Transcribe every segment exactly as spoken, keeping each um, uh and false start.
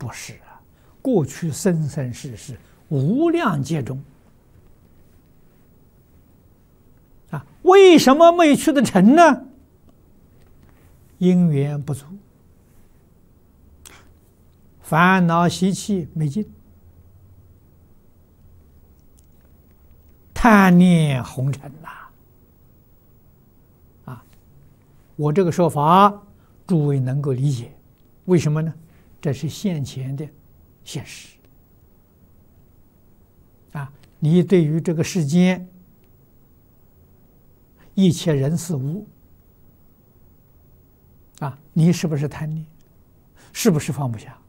不是啊，过去生生世世无量劫中啊，为什么没去得成呢？因缘不足，烦恼习气没尽，贪念红尘呐！啊，我这个说法，诸位能够理解，为什么呢？这是现前的现实啊！你对于这个世间一切人事物啊，你是不是贪念？是不是放不下？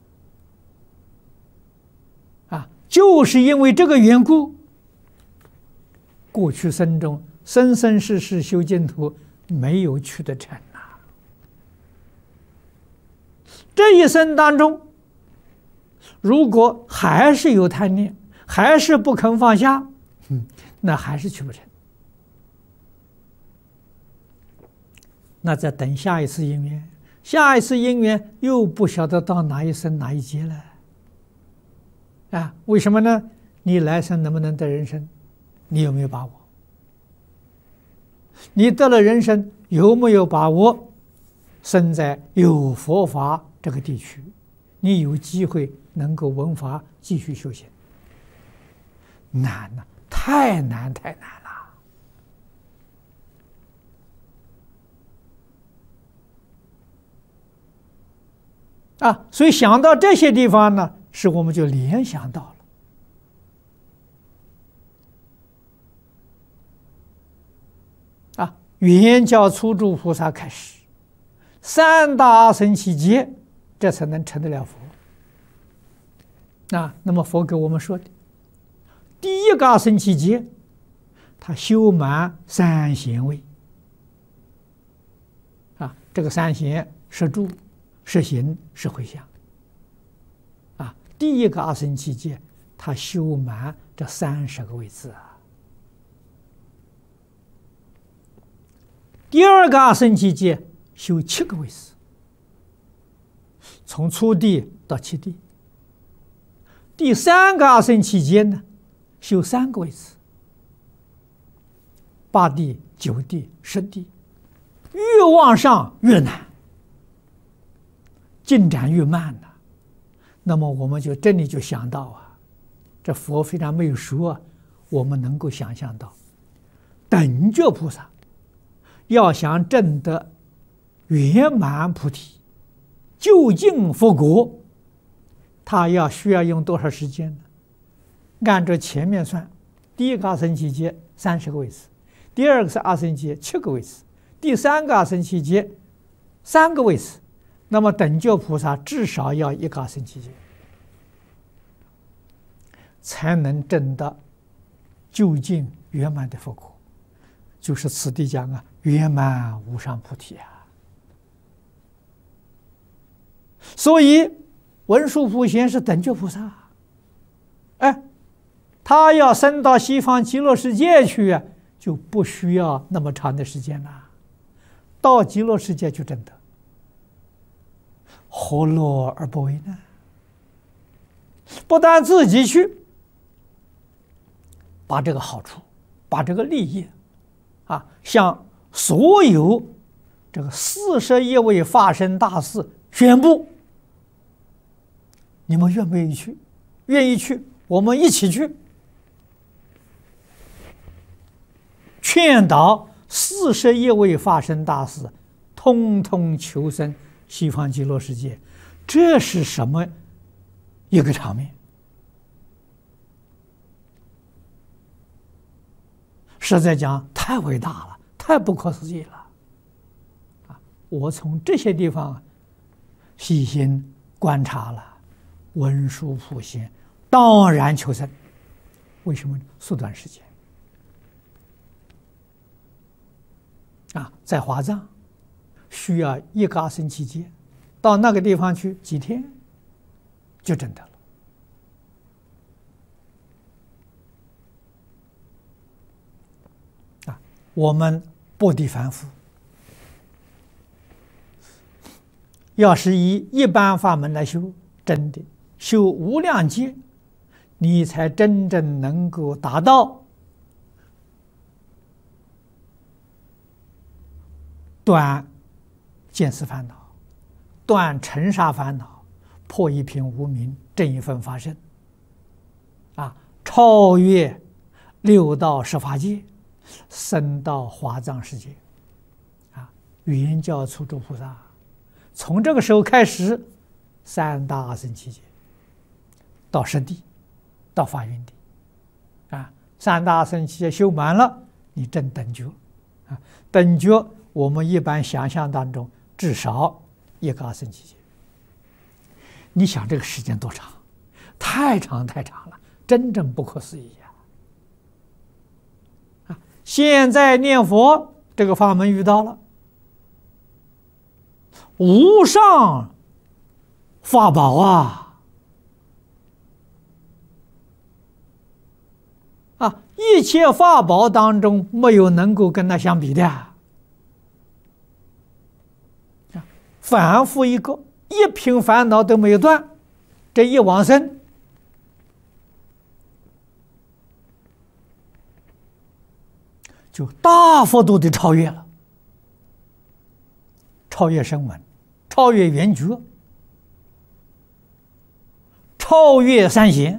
啊，就是因为这个缘故，过去生中生生世世修净土没有去得成啊。这一生当中，如果还是有贪念，还是不肯放下，嗯，那还是去不成。那再等下一次因缘，下一次因缘又不晓得到哪一生哪一劫了。啊，为什么呢？你来生能不能得人生，你有没有把握？你得了人生，有没有把握生在有佛法这个地区，你有机会能够闻法继续修行？难呐，太难太难了啊！所以想到这些地方呢，是我们就联想到了啊，圆教初住菩萨开始，三大阿僧祇劫，这才能成得了佛。啊，那么佛给我们说的，第一个阿僧祇劫，他修满三贤位啊，这个三贤是住、是行、是回向啊。第一个阿僧祇劫，他修满这三十个位次啊。第二个阿僧祇劫修七个位次，从初地到七地。第三个阿僧祇劫呢，修三个位次，八地、九地、十地，越往上越难，进展越慢了。那么我们就这里就想到啊，这佛非常没有说啊，我们能够想象到，等觉菩萨要想证得圆满菩提，究竟佛果，他要需要用多少时间呢？按照前面算，第一个阿僧祇劫三十个位次，第二个是阿僧祇劫七个位次，第三个阿僧祇劫三个位次，那么等觉菩萨至少要一个阿僧祇劫，才能证得究竟圆满的佛果，就是此地讲啊，圆满无上菩提啊。所以文殊普贤是等觉菩萨，哎，他要升到西方极乐世界去啊，就不需要那么长的时间了，到极乐世界就证得，何乐而不为呢？不但自己去，把这个好处，把这个利益啊，向所有这个四十一位法身大士宣布。你们愿不愿意去？愿意去，我们一起去，劝导四十一位法身大士，通通求生西方极乐世界。这是什么一个场面？实在讲，太伟大了，太不可思议了啊！我从这些地方细心观察了。文殊普贤当然求生，为什么？缩短时间啊，在华藏需要一个阿僧祇劫，到那个地方去几天就证得了啊。我们薄地凡夫，要是以一般法门来修，真的修无量劫，你才真正能够达到断见思烦恼、断尘沙烦恼、破一品无明、正一分法身，啊，超越六道十法界，升到华藏世界，啊，圆教初住菩萨，从这个时候开始，三大阿僧祇劫，到实地，到法云地，啊，三大阿僧祇劫修满了，你证等觉，啊，等觉我们一般想象当中至少一个阿僧祇劫。你想这个时间多长？太长太长了，真正不可思议呀！啊，现在念佛这个法门遇到了无上法宝啊！啊，一切法宝当中没有能够跟它相比的啊！反复一个。一品烦恼都没有断，这一往生，就大幅度的超越了，超越声闻，超越缘觉，超越三贤，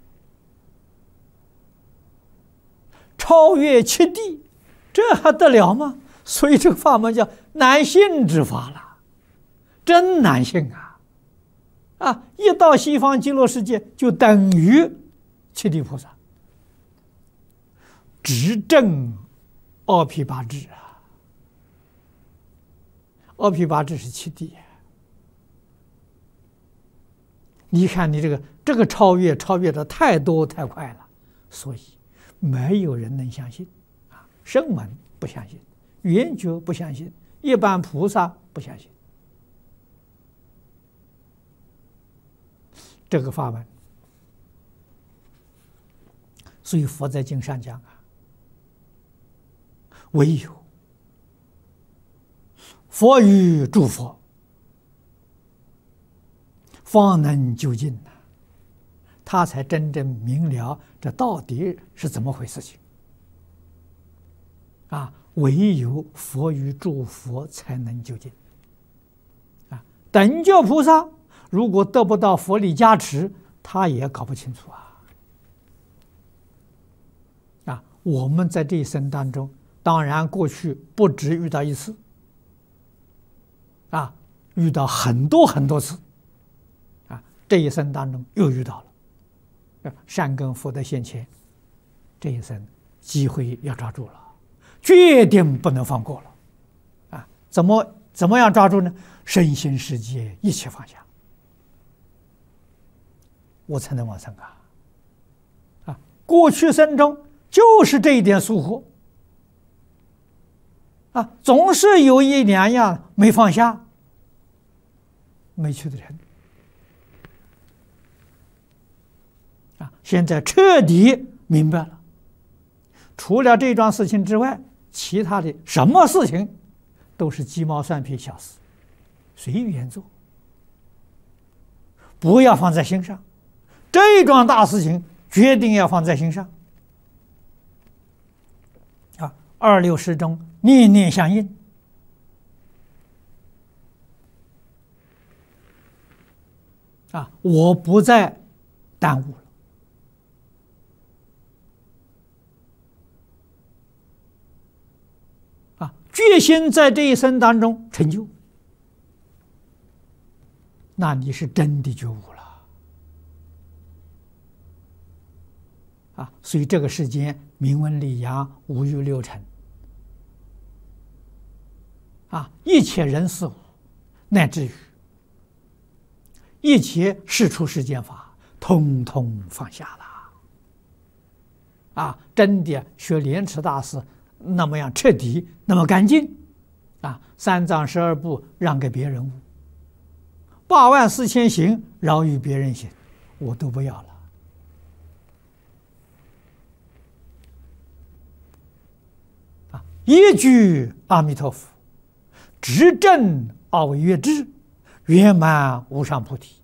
超越七地，这还得了吗？所以这个法门叫难信之法了。真难信啊！啊，一到西方极乐世界就等于七地菩萨，直证阿毗跋致啊！阿毗跋致是七地，你看你这个这个超越超越的太多太快了，所以没有人能相信啊！声闻不相信，缘觉不相信，一般菩萨不相信。这个法门，所以佛在经上讲啊，唯有佛与诸佛，方能究竟呐，他才真正明了这到底是怎么回事情啊！唯有佛与诸佛才能究竟啊！等觉菩萨如果得不到佛力加持，他也搞不清楚啊！啊，我们在这一生当中，当然过去不止遇到一次，啊，遇到很多很多次，啊，这一生当中又遇到了，善根福德现前，这一生机会要抓住了，决定不能放过了，啊，怎么怎么样抓住呢？身心世界一切放下。我才能往生啊！啊，过去生中就是这一点疏忽啊，总是有一两样没放下，没去的人啊，现在彻底明白了，除了这桩事情之外，其他的什么事情都是鸡毛蒜皮小事，随缘做，不要放在心上。这一桩大事情决定要放在心上啊！二六时中念念相应啊！我不再耽误了啊！决心在这一生当中成就，那你是真的觉悟了。啊，所以这个世间名闻利养五欲六尘，啊，一切人事物，乃至于一切世出世间法，通通放下了。啊，真的学莲池大师那么样彻底，那么干净，啊，三藏十二部让给别人悟，八万四千行饶于别人行，我都不要了。一句阿弥陀佛，直证阿惟越致，圆满无上菩提。